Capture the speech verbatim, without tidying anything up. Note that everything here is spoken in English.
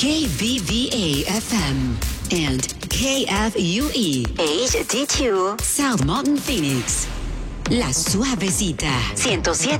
K V V A F M and K F U E H D two South Mountain Phoenix. La Suavecita ciento siete